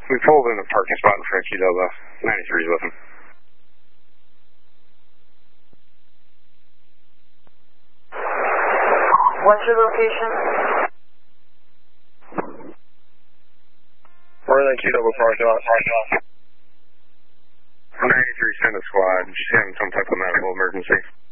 We pulled in the parking spot in front of Qdoba. 93's with him. What's your location? We're in the Qdoba parking lot. 93 send a squad. She's having some type of medical emergency.